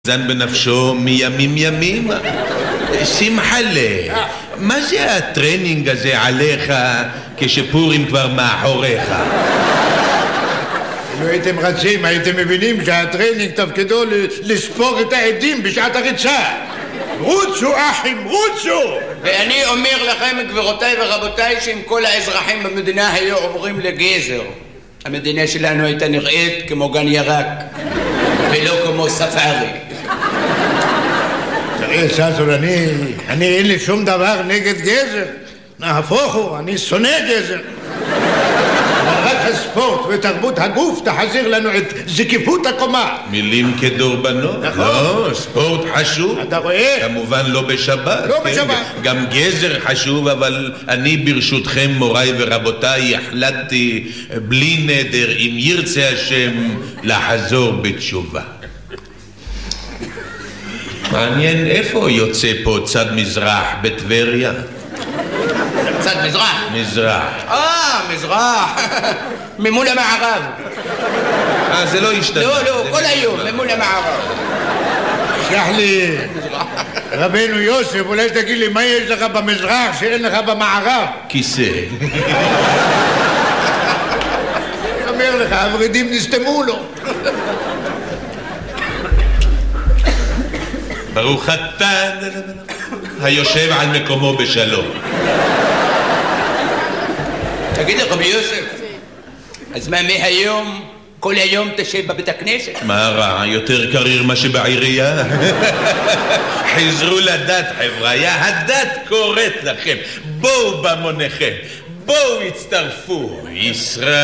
זן בנפשו מימים ימים. שמחלה, מה זה הטרנינג הזה עליך כשפורים כבר מאחוריך? אם הייתם רצים, הייתם מבינים שהטרנינג תפקידו לספור את העדים בשעת הריצה. רוצו אחים, רוצו! ואני אומר לכם, גבירותיי ורבותיי, שאם כל האזרחים במדינה היו עוברים לגזר, המדינה שלנו הייתה נראית כמו גן ירק ולא כמו ספארי. תראה ססול, אני אין לי שום דבר נגד גזר. נהפוך הוא, אני שונא גזר. אבל רק הספורט ותרבות הגוף תחזיר לנו את זקיפות הקומה. מילים כדורבנות. נכון. לא, ספורט חשוב. אתה רואה? כמובן לא בשבת. לא כן? בשבת. גם גזר חשוב, אבל אני ברשותכם מוריי ורבותיי החלטתי בלי נדר, אם ירצה השם, לחזור בתשובה. מעניין איפה יוצא פה צד מזרח בטבריה? צד מזרח? מזרח. מזרח. ממול המערב. זה לא השתנה. לא, כל היום, ממול המערב. שלח לי, רבנו יוסף, אולי תגיד לי מה יש לך במזרח שאין לך במערב? כיסא. אני אומר לך, הורידים נסתמו לו. ברוך אתה היושב על מקומו בשלום. תגיד לי, רבי יוסף, אז מה מהיום, כל היום תשב בבית הכנסת? מה רע? יותר קריר מה שבעירייה? חזרו לדת חבריה, הדת קוראת לכם, בואו במוניכם, בואו הצטרפו, ישראל.